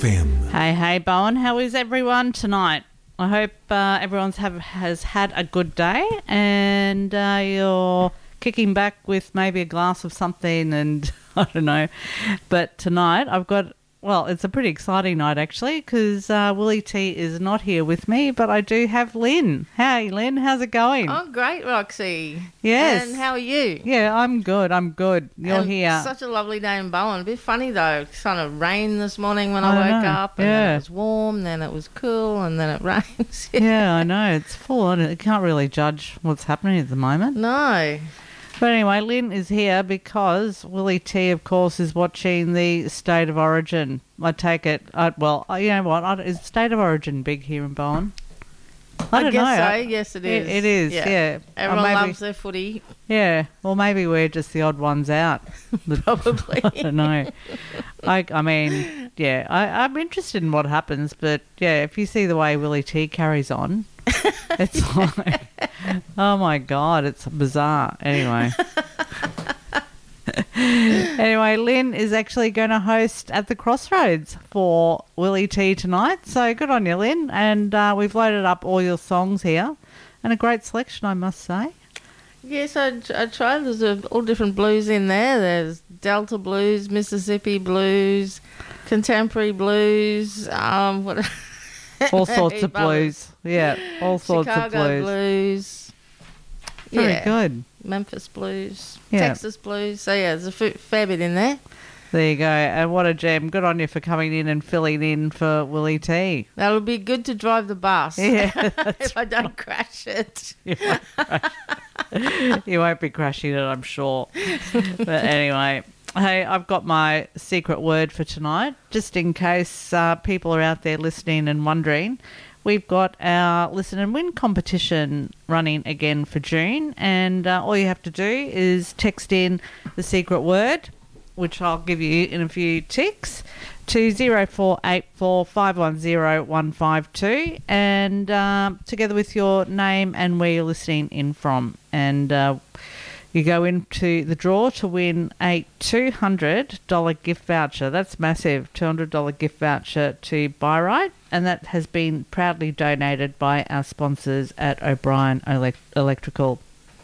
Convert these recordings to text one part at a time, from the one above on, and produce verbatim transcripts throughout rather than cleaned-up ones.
M. Hey, hey, Bowen. How is everyone tonight? I hope uh, everyone's have has had a good day and uh, you're kicking back with maybe a glass of something and I don't know. But tonight I've got, well, it's a pretty exciting night actually because uh, Willie T is not here with me, but I do have Lynn. Hey, Lynn, how's it going? Oh, great, Roxy. Yes. And how are you? Yeah, I'm good. I'm good. You're and here. Such a lovely day in Bowen. A bit funny though. It kind of rained this morning when I, I woke know. up, and Yeah. then it was warm, then it was cool, and then it rains. Yeah, I know. It's full on. You can't really judge what's happening at the moment. No. But anyway, Lynn is here because Willie T, of course, is watching the State of Origin. I take it, I, well, you know what, I, is State of Origin big here in Bowen? I don't guess know. so. I- Yes, it It, is. it is, yeah. Or Everyone maybe- loves their footy. Yeah, well, maybe we're just the odd ones out. Probably. I don't know. I, I mean, yeah, I, I'm interested in what happens, but yeah, if you see the way Willie T carries on, it's like, oh my God, it's bizarre. Anyway. Anyway, Lynn is actually going to host at the Crossroads for Willie T tonight. So good on you, Lynn. And uh, we've loaded up all your songs here. And a great selection, I must say. Yes, I, I tried. There's a, all different blues in there. There's Delta blues, Mississippi blues, contemporary blues, um, what All sorts of others. blues. Yeah, all sorts Chicago of blues. blues. Very yeah. good. Memphis blues, Yeah. Texas blues. So yeah, there's a f- fair bit in there. There you go. And what a gem. Good on you for coming in and filling in for Willie T. That'll be good to drive the bus. Yeah, if I don't crash it. You won't, crash. You won't be crashing it, I'm sure. But anyway, hey, I've got my secret word for tonight, just in case uh, people are out there listening and wondering. We've got our Listen and Win competition running again for June, and uh, all you have to do is text in the secret word, which I'll give you in a few ticks, to zero four eight four five one zero one five two, and um, together with your name and where you're listening in from. And uh, you go into the draw to win a two hundred dollars gift voucher. That's massive, two hundred dollars gift voucher to Buy Right, and that has been proudly donated by our sponsors at O'Brien Elect- Electrical.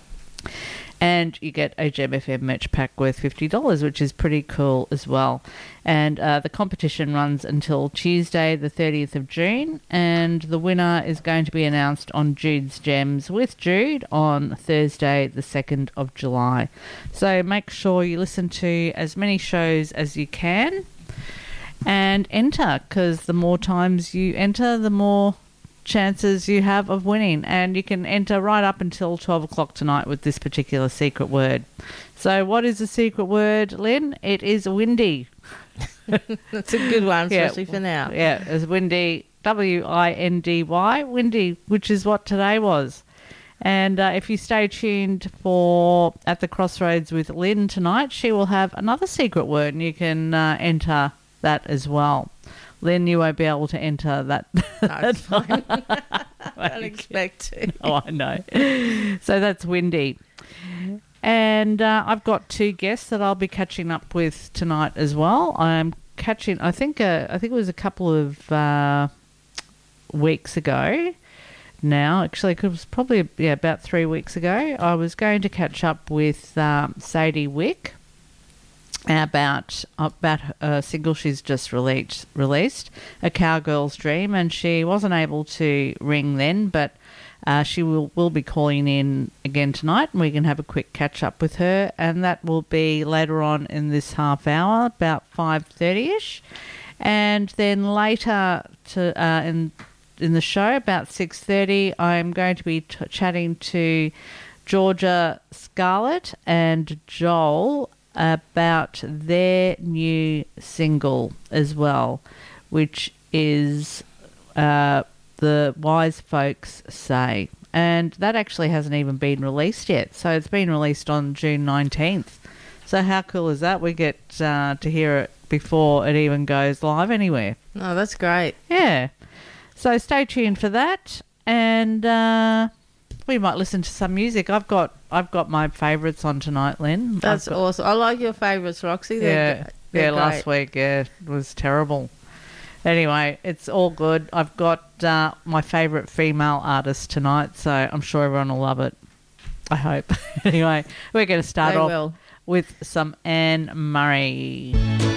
And you get a Gem F M merch pack worth fifty dollars, which is pretty cool as well. And uh, the competition runs until Tuesday, the thirtieth of June, and the winner is going to be announced on Jude's Gems with Jude on Thursday, the second of July. So make sure you listen to as many shows as you can and enter, because the more times you enter, the more chances you have of winning, and you can enter right up until twelve o'clock tonight with this particular secret word. So what is the secret word, Lynn? It is windy. That's a good one, Yeah. especially for now. Yeah, it's windy, W I N D Y, windy, which is what today was. And uh, if you stay tuned for At the Crossroads with Lynn tonight, she will have another secret word, and you can uh, enter that as well. Lynn, you won't be able to enter that. No, it's fine. I don't expect to. Oh, I know. So that's windy. And uh, I've got two guests that I'll be catching up with tonight as well. I'm catching, I think, uh, I think it was a couple of uh, weeks ago now. Actually, it was probably yeah about three weeks ago. I was going to catch up with um, Sadie Wick about about a single she's just released, released, A Cowgirl's Dream, and she wasn't able to ring then, but uh, she will, will be calling in again tonight, and we can have a quick catch-up with her, and that will be later on in this half hour, about five thirty-ish, and then later to uh, in, in the show, about six thirty, I'm going to be t- chatting to Georgia Scarlett and Joel about their new single as well, which is uh, The Wise Folks Say. And that actually hasn't even been released yet. So it's been released on June nineteenth. So how cool is that? We get uh, to hear it before it even goes live anywhere. Oh, that's great. Yeah. So stay tuned for that. And uh, we might listen to some music. I've got I've got my favourites on tonight, Lynn. That's got, awesome. I like your favourites, Roxy. They're, Yeah, they're yeah. great. Last week, yeah, it was terrible. Anyway, it's all good. I've got uh, my favourite female artist tonight, so I'm sure everyone will love it. I hope. Anyway, we're going to start They off will. with some Anne Murray.